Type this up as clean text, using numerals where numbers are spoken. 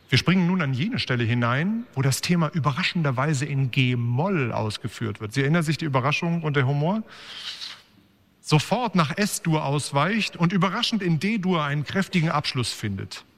Wir springen nun an jene Stelle hinein, wo das Thema überraschenderweise in G-Moll ausgeführt wird. Sie erinnern sich die Überraschung und der Humor? Sofort nach S-Dur ausweicht und überraschend in D-Dur einen kräftigen Abschluss findet.